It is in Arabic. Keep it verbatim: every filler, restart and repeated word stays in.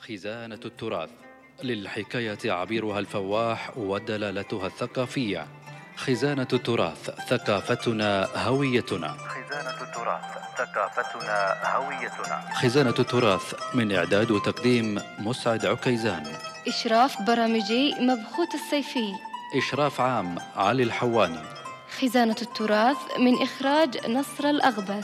خزانة التراث، للحكاية عبيرها الفواح ودلالتها الثقافية. خزانة التراث، ثقافتنا هويتنا. خزانة التراث، ثقافتنا هويتنا. خزانة التراث، من إعداد وتقديم مسعد عكيزان. إشراف برامجي مبخوت السيفي. إشراف عام علي الحواني. خزانة التراث من إخراج نصر الأغبس.